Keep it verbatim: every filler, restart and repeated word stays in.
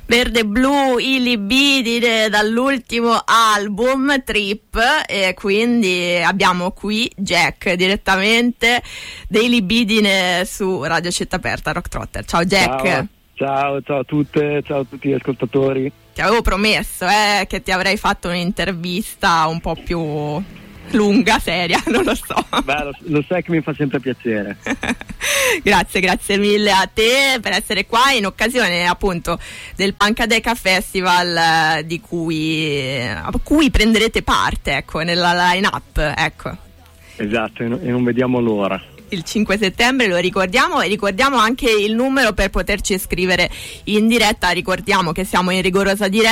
Verde Blu, i libidine dall'ultimo album Trip, e quindi abbiamo qui Jack direttamente dei libidine su Radio Città Aperta Rock Trotter. Ciao Jack. Ciao, ciao, ciao a tutte, ciao a tutti gli ascoltatori. Ti avevo promesso eh, che ti avrei fatto un'intervista un po' più lunga, seria, non lo so. Beh, lo, lo sai che mi fa sempre piacere. Grazie, grazie mille a te per essere qua in occasione appunto del Pancadeca Festival, eh, di cui, a cui prenderete parte, ecco, nella line-up, ecco. Esatto, e non vediamo l'ora. Il cinque settembre lo ricordiamo, e ricordiamo anche il numero per poterci scrivere in diretta. Ricordiamo che siamo in rigorosa diretta